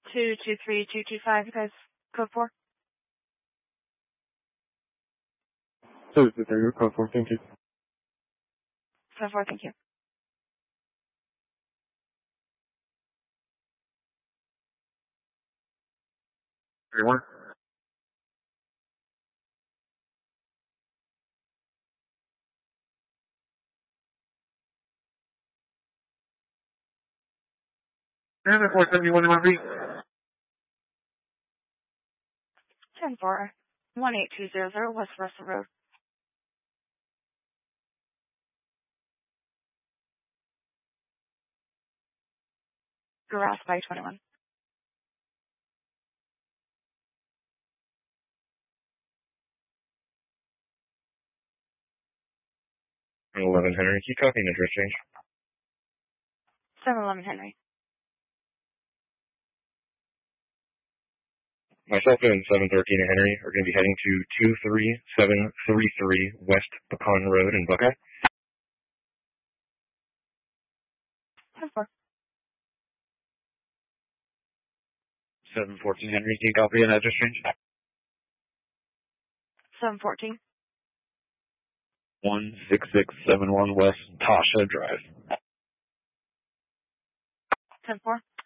223-225, you guys, code 4. 223, code 4, thank you. Code 4, thank you. Everyone? And 471 MRV. 10-4, 18200 West Russell Road. Garage by 21. 11 Henry, keep copying address change. 711 Henry. Myself and 713 Henry are going to be heading to 23733 West Pecan Road in Buckeye. 10-4. 714 Henry, can you copy an address change? 714. 16671 West Tasha Drive. 10-4.